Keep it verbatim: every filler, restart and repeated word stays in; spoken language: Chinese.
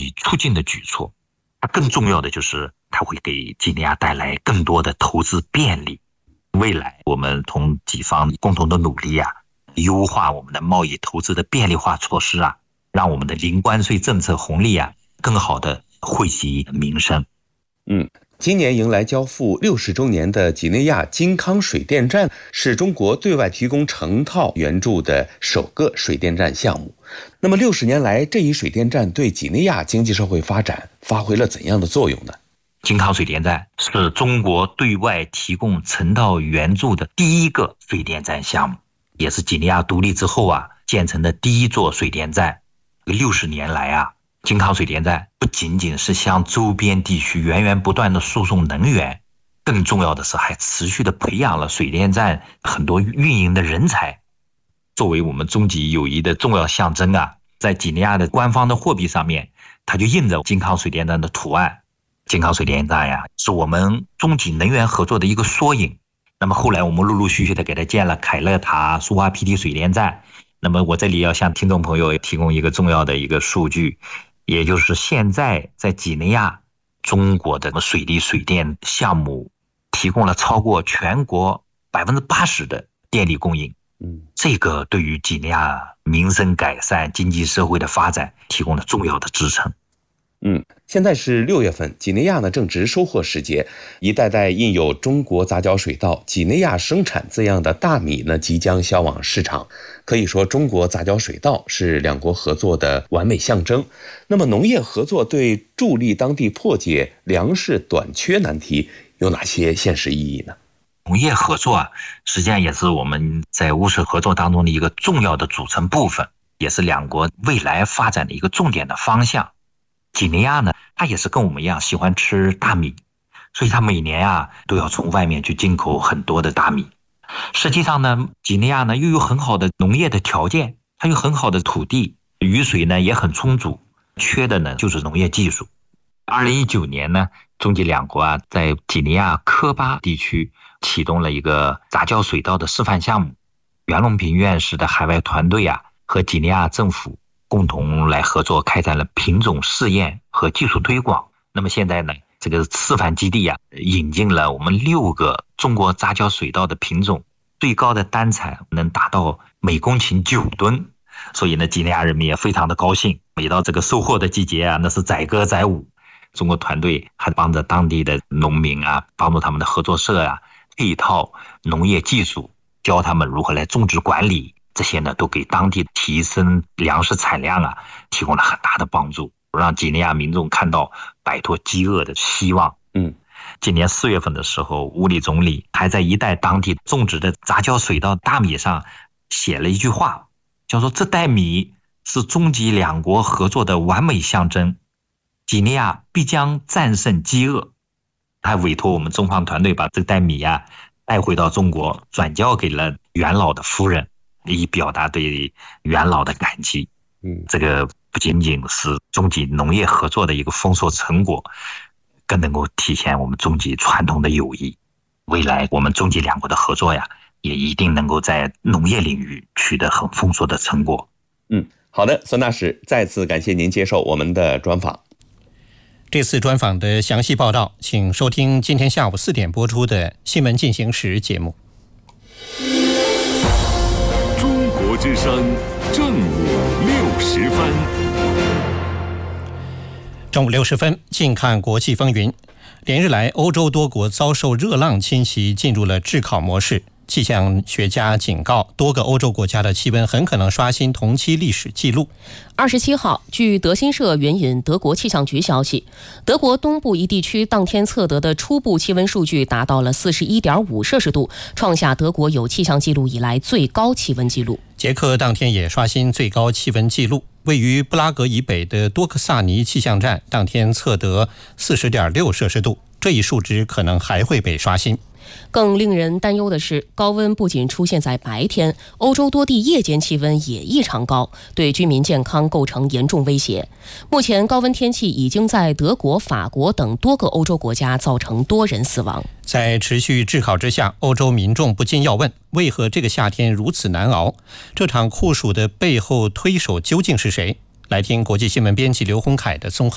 济促进的举措。它更重要的就是它会给几内亚带来更多的投资便利。未来我们同几方共同的努力啊，优化我们的贸易投资的便利化措施啊，让我们的零关税政策红利啊更好的惠及民生。 嗯，今年迎来交付六十周年的几内亚金康水电站是中国对外提供成套援助的首个水电站项目。那么六十年来，这一水电站对几内亚经济社会发展发挥了怎样的作用呢？ 金康水电站是中国对外提供成套援助的第一个水电站项目，也是几内亚独立之后啊建成的第一座水电站。六十年来啊，金康水电站不仅仅是向周边地区源源不断的输送能源，更重要的是还持续的培养了水电站很多运营的人才。作为我们中几友谊的重要象征啊，在几内亚的官方的货币上面，它就印着金康水电站的图案。金康水电站呀，是我们中几能源合作的一个缩影。那么后来我们陆陆续续的给它建了凯乐塔、苏花皮提水电站。那么我这里要向听众朋友提供一个重要的一个数据，也就是现在在几内亚，中国的水利水电项目提供了超过全国百分之八十的电力供应。嗯，这个对于几内亚民生改善、经济社会的发展提供了重要的支撑。 嗯，现在是六月份，几内亚呢正值收获时节，一袋袋印有中国杂交水稻几内亚生产字样的大米呢即将销往市场。可以说中国杂交水稻是两国合作的完美象征。那么农业合作对助力当地破解粮食短缺难题有哪些现实意义呢？ 农业合作啊，实际上也是我们在务实合作当中的一个重要的组成部分，也是两国未来发展的一个重点的方向。几内亚呢，它也是跟我们一样喜欢吃大米，所以它每年啊都要从外面去进口很多的大米。实际上呢，几内亚呢又有很好的农业的条件，它有很好的土地，雨水呢也很充足，缺的呢就是农业技术。二零一九年呢，中几两国啊在几内亚科巴地区启动了一个杂交水稻的示范项目，袁隆平院士的海外团队啊和几内亚政府共同来合作开展了品种试验和技术推广。那么现在呢，这个示范基地啊引进了我们六个中国杂交水稻的品种，最高的单产能达到每公顷九吨。所以呢，几内亚人民也非常的高兴。每到这个收获的季节啊，那是载歌载舞。中国团队还帮着当地的农民啊，帮助他们的合作社啊，配套农业技术，教他们如何来种植管理。这些呢，都给当地提升粮食产量啊，提供了很大的帮助，让几内亚民众看到摆脱饥饿的希望。嗯，今年四月份的时候，乌里总理还在一袋当地种植的杂交水稻大米上写了一句话，叫做这袋米是中几两国合作的完美象征，几内亚必将战胜饥饿。他委托我们中方团队把这袋米啊带回到中国，转交给了袁老的夫人，以表达对袁老的感激。嗯，这个不仅仅是中几农业合作的一个丰硕成果，更能够体现我们中几传统的友谊。未来我们中几两国的合作呀，也一定能够在农业领域取得很丰硕的成果。 嗯，好的，孙大使，再次感谢您接受我们的专访。 这次专访的详细报道，请收听今天下午四点播出的《新闻进行时》节目。 中国之声正午六时分。 中午六十分，近看国际风云。连日来，欧洲多国遭受热浪侵袭，进入了炙烤模式。气象学家警告，多个欧洲国家的气温很可能刷新同期历史记录。 二十七号，据德新社援引德国气象局消息，德国东部一地区当天测得的初步气温数据达到了 四十一点五摄氏度，创下德国有气象记录以来最高气温记录。 捷克当天也刷新最高气温记录，位于布拉格以北的多克萨尼气象站当天测得 四十点六摄氏度，这一数值可能还会被刷新。 更令人担忧的是，高温不仅出现在白天，欧洲多地夜间气温也异常高，对居民健康构成严重威胁。目前高温天气已经在德国、法国等多个欧洲国家造成多人死亡。 在持续炙烤之下，欧洲民众不禁要问，为何这个夏天如此难熬？这场酷暑的背后推手究竟是谁？来听国际新闻编辑刘洪凯的综合